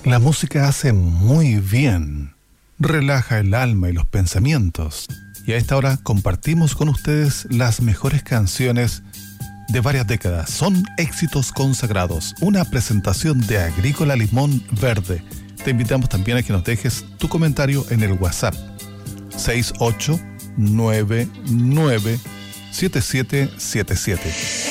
La música hace muy bien, relaja el alma y los pensamientos. Y a esta hora compartimos con ustedes las mejores canciones de varias décadas. Son éxitos consagrados, una presentación de Agrícola Limón Verde. Te invitamos también a que nos dejes tu comentario en el WhatsApp 68997777.